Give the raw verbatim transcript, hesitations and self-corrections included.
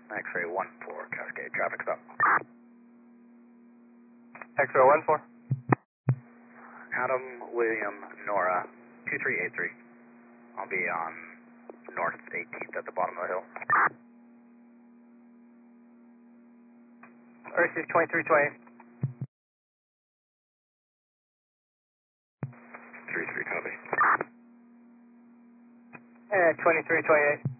X-ray one four, Cascade, traffic stop. X-ray one four. Adam, William, Nora, two three eight three. I'll be on North eighteenth at the bottom of the hill. Earth is twenty-three twenty-eight. three three, copy. Uh, twenty-three twenty-eight.